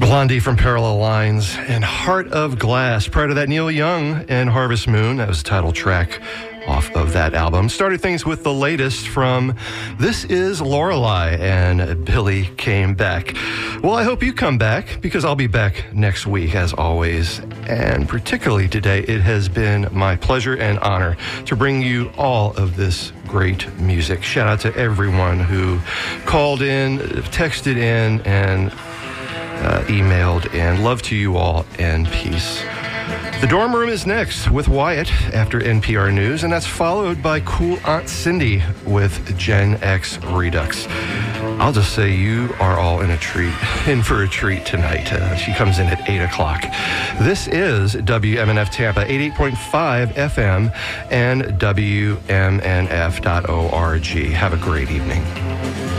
Blondie from Parallel Lines and Heart of Glass. Prior to that, Neil Young and Harvest Moon. That was the title track off of that album. Started things with the latest from This Is Lorelei and Billy Came Back. Well, I hope you come back because I'll be back next week as always. And particularly today, it has been my pleasure and honor to bring you all of this great music. Shout out to everyone who called in, texted in, and emailed, and love to you all and peace. The Dorm Room is next with Wyatt after NPR News, and that's followed by Cool Aunt Cindy with Gen X Redux. I'll just say you are all in for a treat tonight. She comes in at 8 o'clock. This is WMNF Tampa, 88.5 FM and WMNF.org. Have a great evening.